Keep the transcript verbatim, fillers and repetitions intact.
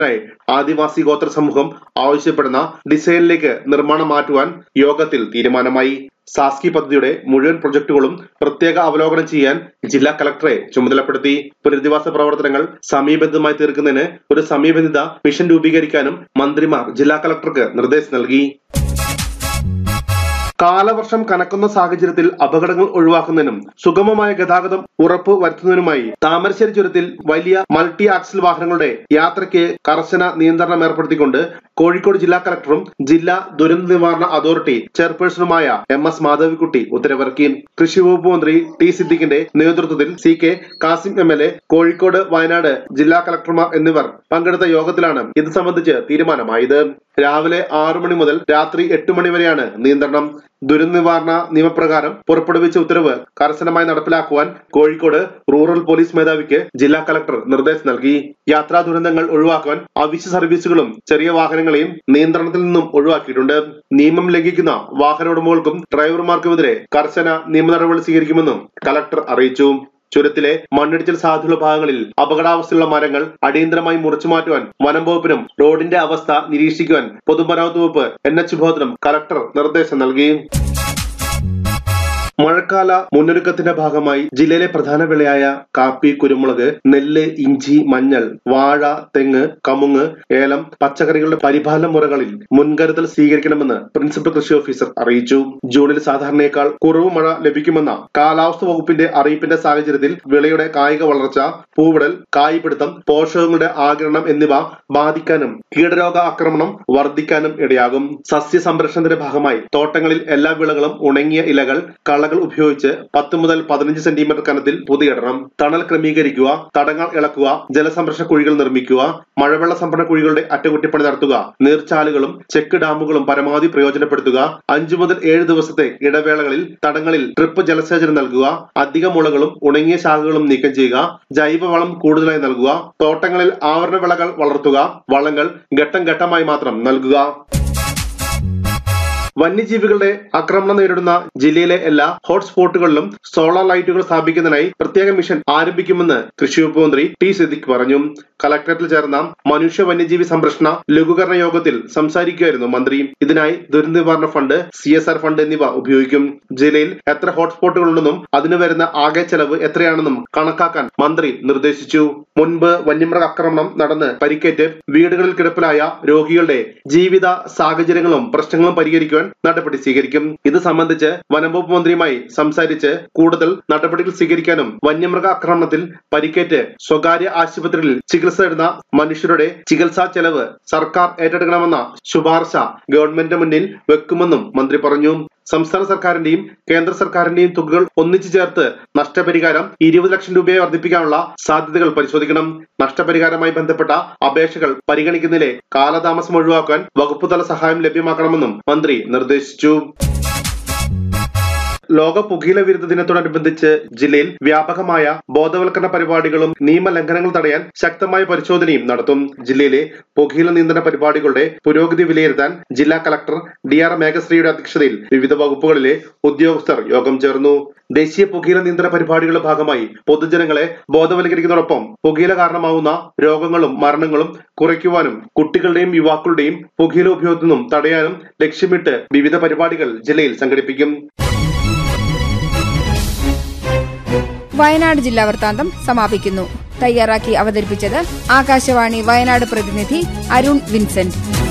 ആദിവാസി ഗോത്ര സമൂഹം ആവശ്യപ്പെടുന്ന ഡിസൈനിലേക്ക് നിർമ്മാണം മാറ്റുവാൻ യോഗത്തിൽ തീരുമാനമായി. സാസ്കി പദ്ധതിയുടെ മുഴുവൻ പ്രൊജക്ടുകളും പ്രത്യേക അവലോകനം ചെയ്യാൻ ജില്ലാ കളക്ടറെ ചുമതലപ്പെടുത്തി. പുനരധിവാസ പ്രവർത്തനങ്ങൾ സമയബന്ധിതമായി തീർക്കുന്നതിന് ഒരു സമയബന്ധിത മിഷൻ രൂപീകരിക്കാനും മന്ത്രിമാർ ജില്ലാ കളക്ടർക്ക് നിർദ്ദേശം നൽകി. കാലവർഷം കനക്കുന്ന സാഹചര്യത്തിൽ അപകടങ്ങൾ ഒഴിവാക്കുന്നതിനും സുഗമമായ ഗതാഗതം ഉറപ്പു വരുത്തുന്നതിനുമായി താമരശ്ശേരി ചുരത്തിൽ വലിയ മൾട്ടി ആക്സിൽ വാഹനങ്ങളുടെ യാത്രയ്ക്ക് കർശന നിയന്ത്രണം ഏർപ്പെടുത്തിക്കൊണ്ട് കോഴിക്കോട് ജില്ലാ കളക്ടറും ജില്ലാ ദുരന്ത നിവാരണ അതോറിറ്റി ചെയർപേഴ്സണുമായ എം എസ് മാധവിക്കുട്ടി ഉത്തരവിറക്കി. കൃഷി വകുപ്പ് മന്ത്രി ടി സിദ്ദിഖിന്റെ നേതൃത്വത്തിൽ C K Kasim M L A, Kozhikode, Wayanad ജില്ലാ കളക്ടർമാർ എന്നിവർ പങ്കെടുത്ത യോഗത്തിലാണ് ഇത് സംബന്ധിച്ച് തീരുമാനമായത്. രാവിലെ ആറു മണി മുതൽ രാത്രി എട്ട് മണി വരെയാണ് നിയന്ത്രണം. ദുരന്ത നിവാരണ നിയമപ്രകാരം പുറപ്പെടുവിച്ച ഉത്തരവ് കർശനമായി നടപ്പിലാക്കുവാൻ കോഴിക്കോട് റൂറൽ പോലീസ് മേധാവിക്ക് ജില്ലാ കളക്ടർ നിർദ്ദേശം നൽകി. യാത്രാ ദുരന്തങ്ങൾ ഒഴിവാക്കാൻ അവശ്യ സർവീസുകളും ചെറിയ വാഹനങ്ങളെയും നിയന്ത്രണത്തിൽ നിന്നും ഒഴിവാക്കിയിട്ടുണ്ട്. നിയമം ലംഘിക്കുന്ന വാഹന ഉടമകൾക്കും ഡ്രൈവർമാർക്കുമെതിരെ കർശന നിയമ നടപടി സ്വീകരിക്കുമെന്നും കളക്ടർ അറിയിച്ചു. ചുരത്തിലെ മണ്ണിടിച്ചിൽ സാധ്യതയുള്ള ഭാഗങ്ങളിൽ അപകടാവസ്ഥയുള്ള മരങ്ങൾ അടിയന്തരമായി മുറിച്ചു മാറ്റുവാൻ വനം വകുപ്പിനും റോഡിന്റെ അവസ്ഥ നിരീക്ഷിക്കുവാൻ പൊതുമരാമത്ത് വകുപ്പ് എൻ എച്ച് വിഭാഗത്തിനും കളക്ടർ നിർദ്ദേശം നൽകി. മഴക്കാല മുന്നൊരുക്കത്തിന്റെ ഭാഗമായി ജില്ലയിലെ പ്രധാന വിളയായ കാപ്പി, കുരുമുളക്, നെല്ല്, ഇഞ്ചി, മഞ്ഞൾ, വാഴ, തെങ്ങ്, കമുങ്ങ്, ഏലം, പച്ചക്കറികളുടെ പരിപാലന മുറകളിൽ മുൻകരുതൽ സ്വീകരിക്കണമെന്ന് പ്രിൻസിപ്പൽ കൃഷി ഓഫീസർ അറിയിച്ചു. ജൂണിൽ സാധാരണയേക്കാൾ കുറവ് മഴ ലഭിക്കുമെന്ന കാലാവസ്ഥ വകുപ്പിന്റെ അറിയിപ്പിന്റെ സാഹചര്യത്തിൽ വിളയുടെ കായിക വളർച്ച, പൂവിടൽ, കായ്പിടുത്തം, പോഷകങ്ങളുടെ ആഗിരണം എന്നിവ ബാധിക്കാനും കീടരോഗ ആക്രമണം വർദ്ധിക്കാനും ഇടയാകും. സസ്യ സംരക്ഷണത്തിന്റെ ഭാഗമായി തോട്ടങ്ങളിൽ എല്ലാ വിളകളും ഉണങ്ങിയ ഇലകൾ, കളകൾ ഉപയോഗിച്ച് പത്ത് മുതൽ പതിനഞ്ച് സെന്റിമീറ്റർ കനത്തിൽ പൊതിയിടണം. തണൽ ക്രമീകരിക്കുക, തടങ്ങൾ ഇളക്കുക, ജലസംരക്ഷണ കുഴികൾ നിർമ്മിക്കുക, മഴവെള്ള സംഭരണ കുഴികളുടെ അറ്റകുറ്റപ്പണി നടത്തുക, നീർച്ചാലുകളും ചെക്ക് ഡാമുകളും പരമാവധി പ്രയോജനപ്പെടുത്തുക, അഞ്ചു മുതൽ ഏഴ് ദിവസത്തെ ഇടവേളകളിൽ തടങ്ങളിൽ ട്രിപ്പ് ജലസേചനം നൽകുക, അധിക മുളകളും ഉണങ്ങിയ ശാഖകളും നീക്കം ചെയ്യുക, ജൈവവളം കൂടുതലായി നൽകുക, തോട്ടങ്ങളിൽ ആവരണ വിളകൾ വളർത്തുക, വളങ്ങൾ ഘട്ടം ഘട്ടമായി മാത്രം നൽകുക. വന്യജീവികളുടെ ആക്രമണം നേരിടുന്ന ജില്ലയിലെ എല്ലാ ഹോട്ട്സ്പോട്ടുകളിലും സോളാർ ലൈറ്റുകൾ സ്ഥാപിക്കുന്നതിനായി പ്രത്യേക മിഷൻ ആരംഭിക്കുമെന്ന് കൃഷി വകുപ്പ് മന്ത്രി ടി സിദ്ദിഖ് പറഞ്ഞു. കളക്ടറേറ്റിൽ ചേർന്ന മനുഷ്യ വന്യജീവി സംരക്ഷണ ലഘൂകരണ യോഗത്തിൽ സംസാരിക്കുകയായിരുന്നു മന്ത്രി. ഇതിനായി ദുരന്ത നിവാരണ fund, C S R fund എന്നിവ ഉപയോഗിക്കും. ജില്ലയിൽ എത്ര ഹോട്ട്സ്പോട്ടുകൾ ഉണ്ടെന്നും അതിന് വരുന്ന ആകെ ചെലവ് എത്രയാണെന്നും കണക്കാക്കാൻ മന്ത്രി നിർദ്ദേശിച്ചു. മുൻപ് വന്യമൃഗ ആക്രമണം നടന്ന് പരിക്കേറ്റ് വീടുകളിൽ കിടപ്പിലായ രോഗികളുടെ ജീവിത സാഹചര്യങ്ങളും പ്രശ്നങ്ങളും പരിഹരിക്കുവാൻ നടപടി സ്വീകരിക്കും. ഇത് സംബന്ധിച്ച് വനംവകുപ്പ് മന്ത്രിയുമായി സംസാരിച്ച് കൂടുതൽ നടപടികൾ സ്വീകരിക്കാനും വന്യമൃഗ ആക്രമണത്തിൽ പരിക്കേറ്റ് സ്വകാര്യ ആശുപത്രിയിൽ ചികിത്സ തേടുന്ന മനുഷ്യരുടെ ചികിത്സാ ചെലവ് സർക്കാർ ഏറ്റെടുക്കണമെന്ന ശുപാർശ ഗവൺമെന്റിന് മുന്നിൽ വെക്കുമെന്നും മന്ത്രി പറഞ്ഞു. സംസ്ഥാന സർക്കാരിന്റെയും കേന്ദ്ര സർക്കാരിന്റെയും തുകകൾ ഒന്നിച്ചു ചേർത്ത് നഷ്ടപരിഹാരം ഇരുപത് ലക്ഷം രൂപയെ വർദ്ധിപ്പിക്കാനുള്ള സാധ്യതകൾ പരിശോധിക്കണം. നഷ്ടപരിഹാരവുമായി ബന്ധപ്പെട്ട അപേക്ഷകൾ പരിഗണിക്കുന്നതിലെ കാലതാമസം ഒഴിവാക്കാൻ വകുപ്പുതല സഹായം ലഭ്യമാക്കണമെന്നും മന്ത്രി നിർദ്ദേശിച്ചു. ലോക പുകയില വിരുദ്ധ ദിനത്തോടനുബന്ധിച്ച് ജില്ലയിൽ വ്യാപകമായ ബോധവൽക്കരണ പരിപാടികളും നിയമലംഘനങ്ങൾ തടയാൻ ശക്തമായ പരിശോധനയും നടത്തും. ജില്ലയിലെ പുകയില നിയന്ത്രണ പരിപാടികളുടെ പുരോഗതി വിലയിരുത്താൻ ജില്ലാ കളക്ടർ ഡി ആർ മേഘശ്രീയുടെ അധ്യക്ഷതയിൽ വിവിധ വകുപ്പുകളിലെ ഉദ്യോഗസ്ഥർ യോഗം ചേർന്നു. ദേശീയ പുകയില നിയന്ത്രണ പരിപാടികളുടെ ഭാഗമായി പൊതുജനങ്ങളെ ബോധവൽക്കരിക്കുന്നതോടൊപ്പം പുകയില കാരണമാവുന്ന രോഗങ്ങളും മരണങ്ങളും കുറയ്ക്കുവാനും കുട്ടികളുടെയും യുവാക്കളുടെയും പുകയില ഉപയോഗത്തിൽ നിന്നും തടയാനും ലക്ഷ്യമിട്ട് വിവിധ പരിപാടികൾ ജില്ലയിൽ സംഘടിപ്പിക്കും. വയനാട് ജില്ലാ വൃത്താന്തം സമാപിക്കുന്നു. തയ്യാറാക്കി അവതരിപ്പിച്ചത് ആകാശവാണി വയനാട് പ്രതിനിധി അരുൺ വിൻസെന്റ്.